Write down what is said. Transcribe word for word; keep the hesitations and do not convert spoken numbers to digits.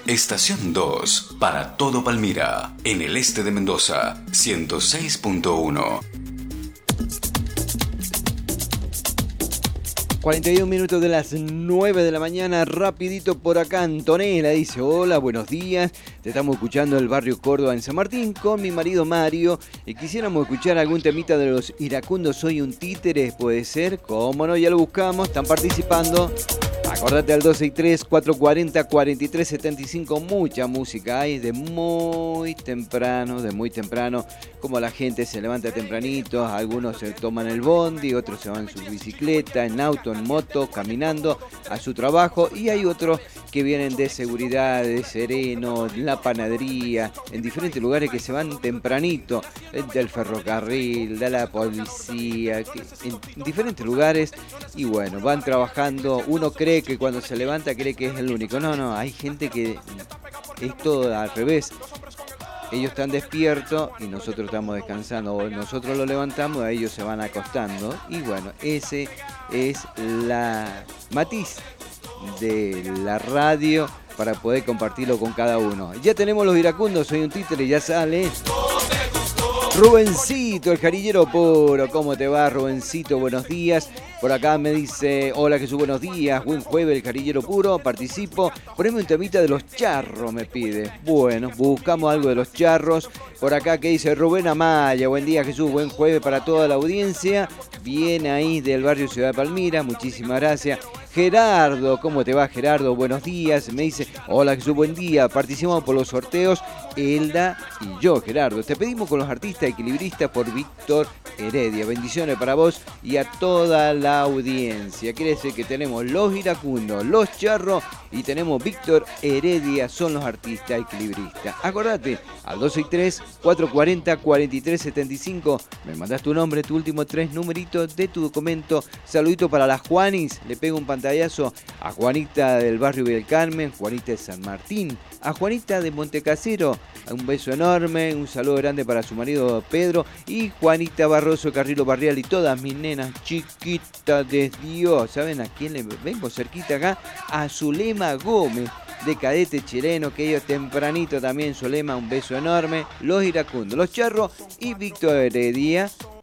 Estación dos, para todo Palmira, en el este de Mendoza, ciento seis punto uno. cuarenta y un minutos de las nueve de la mañana, rapidito por acá. Antonella dice: hola, buenos días, te estamos escuchando del barrio Córdoba en San Martín con mi marido Mario y quisiéramos escuchar algún temita de los iracundos. Soy un títere, puede ser, cómo no, ya lo buscamos, están participando. Acordate al dos seis tres, cuatro cuatro cero, cuatro tres siete cinco, mucha música hay de muy temprano, de muy temprano, como la gente se levanta tempranito, algunos se toman el bondi, otros se van en su bicicleta, en auto, en moto, caminando a su trabajo, y hay otros que vienen de seguridad, de sereno, en la panadería, en diferentes lugares que se van tempranito, del ferrocarril, de la policía, en diferentes lugares, y bueno, van trabajando. Uno cree que cuando se levanta cree que es el único. No, no, hay gente que es todo al revés. Ellos están despiertos y nosotros estamos descansando, o nosotros lo levantamos y ellos se van acostando. Y bueno, ese es la matiz de la radio para poder compartirlo con cada uno. Ya tenemos los iracundos, soy un títere, ya sale. Rubencito, el jarillero puro. ¿Cómo te va, Rubencito? Buenos días. Por acá me dice: hola Jesús, buenos días. Buen jueves, el jarillero puro. Participo. Poneme un temita de los charros, me pide. Bueno, buscamos algo de los charros. Por acá que dice Rubén Amaya: buen día Jesús, buen jueves para toda la audiencia. Viene ahí del barrio Ciudad de Palmira. Muchísimas gracias. Gerardo, ¿cómo te va, Gerardo? Buenos días. Me dice: hola Jesús, buen día. Participamos por los sorteos Elda y yo, Gerardo. Te pedimos con los artistas equilibristas por Víctor Heredia. Bendiciones para vos y a toda la audiencia. Quiere decir que tenemos los iracundos, los charros y tenemos Víctor Heredia, son los artistas equilibristas. Acordate, al dos seis tres, cuatro cuatro cero, cuatro tres siete cinco, me mandás tu nombre, tu último tres numeritos de tu documento. Saludito para las Juanis, le pego un pantallazo a Juanita del barrio del Carmen, Juanita de San Martín, a Juanita de Montecasero, un beso enorme, un saludo grande para su marido Pedro, y Juanita Barroso, Carrilo Barrial y todas mis nenas chiquitas de Dios. ¿Saben a quién le vengo cerquita acá? A Zulema Gómez, de cadete chileno, que ellos tempranito también. Zulema, un beso enorme. Los iracundos, los charros y Víctor Heredia,